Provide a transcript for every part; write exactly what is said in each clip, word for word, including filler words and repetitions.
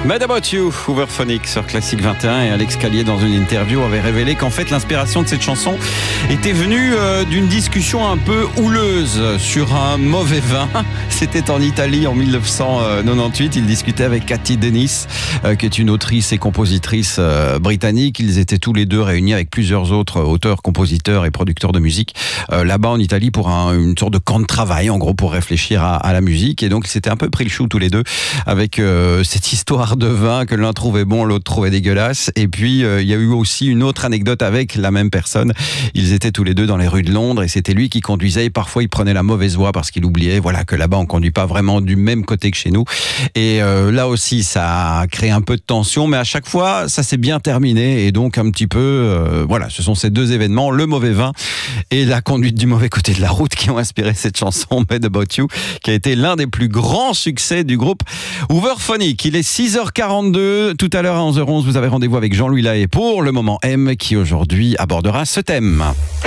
Mad About You, Hooverphonic sur Classic vingt et un, et Alex Calier dans une interview avait révélé qu'en fait l'inspiration de cette chanson était venue euh, d'une discussion un peu houleuse sur un mauvais vin. C'était en Italie en dix-neuf cent quatre-vingt-dix-huit. Il discutait avec Cathy Dennis, euh, qui est une autrice et compositrice euh, britannique. Ils étaient tous les deux réunis avec plusieurs autres auteurs, compositeurs et producteurs de musique euh, là-bas en Italie pour un, une sorte de camp de travail, en gros, pour réfléchir à, à la musique. Et donc ils s'étaient un peu pris le chou tous les deux avec euh, cette histoire de vin que l'un trouvait bon, l'autre trouvait dégueulasse. Et puis euh, il y a eu aussi une autre anecdote avec la même personne. Ils étaient tous les deux dans les rues de Londres et c'était lui qui conduisait et parfois il prenait la mauvaise voie parce qu'il oubliait, voilà, que là-bas on conduit pas vraiment du même côté que chez nous. Et euh, là aussi ça a créé un peu de tension, mais à chaque fois ça s'est bien terminé. Et donc un petit peu, euh, voilà, ce sont ces deux événements, le mauvais vin et la conduite du mauvais côté de la route, qui ont inspiré cette chanson Mad About You, qui a été l'un des plus grands succès du groupe Hooverphonic. Il est six heures quarante-deux, tout à l'heure à onze heures onze, vous avez rendez-vous avec Jean-Louis Lahaye pour le moment M, qui aujourd'hui abordera ce thème.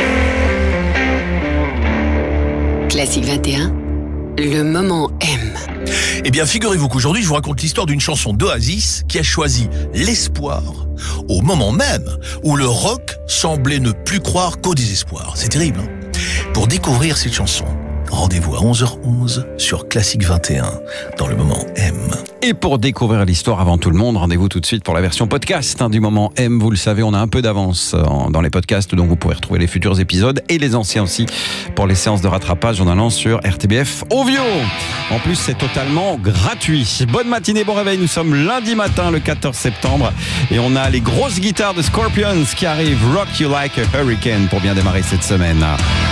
Classique vingt et un, le moment M. Eh bien, figurez-vous qu'aujourd'hui, je vous raconte l'histoire d'une chanson d'Oasis qui a choisi l'espoir au moment même où le rock semblait ne plus croire qu'au désespoir. C'est terrible, hein ? Pour découvrir cette chanson, rendez-vous à onze heures onze sur Classique vingt et un dans le moment M. Et pour découvrir l'histoire avant tout le monde, rendez-vous tout de suite pour la version podcast hein, du moment M. Vous le savez, on a un peu d'avance en, dans les podcasts, donc vous pourrez retrouver les futurs épisodes et les anciens aussi pour les séances de rattrapage en allant sur R T B F Ovio. En plus, c'est totalement gratuit. Bonne matinée, bon réveil. Nous sommes lundi matin, le quatorze septembre, et on a les grosses guitares de Scorpions qui arrivent. Rock You Like a Hurricane pour bien démarrer cette semaine.